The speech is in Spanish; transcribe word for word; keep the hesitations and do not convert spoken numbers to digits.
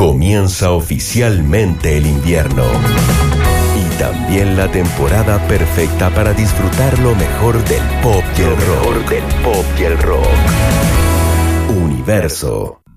Comienza oficialmente el invierno y también la temporada perfecta para disfrutar lo mejor del pop y el rock. Del pop y el rock. Universo.